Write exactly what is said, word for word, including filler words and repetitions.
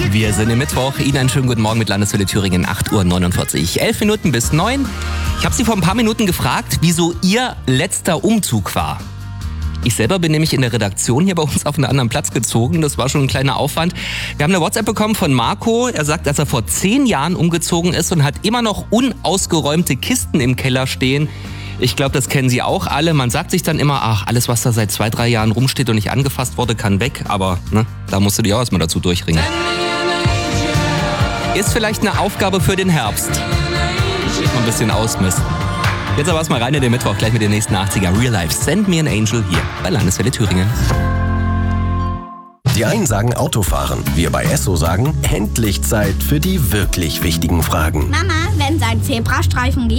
Wir sind im Mittwoch. Ihnen einen schönen guten Morgen mit Landeswelle Thüringen, acht Uhr neunundvierzig. Elf Minuten bis neun. Ich habe Sie vor ein paar Minuten gefragt, wieso Ihr letzter Umzug war. Ich selber bin nämlich in der Redaktion hier bei uns auf einen anderen Platz gezogen. Das war schon ein kleiner Aufwand. Wir haben eine WhatsApp bekommen von Marco. Er sagt, dass er vor zehn Jahren umgezogen ist und hat immer noch unausgeräumte Kisten im Keller stehen. Ich glaube, das kennen Sie auch alle. Man sagt sich dann immer, ach, alles, was da seit zwei, drei Jahren rumsteht und nicht angefasst wurde, kann weg. Aber ne, da musst du dich auch erstmal dazu durchringen. Ist vielleicht eine Aufgabe für den Herbst. Mal ein bisschen ausmisten. Jetzt aber erstmal rein in den Mittwoch, gleich mit den nächsten achtziger Real Life. Send me an Angel hier bei Landeswelle Thüringen. Die einen sagen Autofahren, wir bei Esso sagen, endlich Zeit für die wirklich wichtigen Fragen. Mama, wenn es einen Zebrastreifen gibt?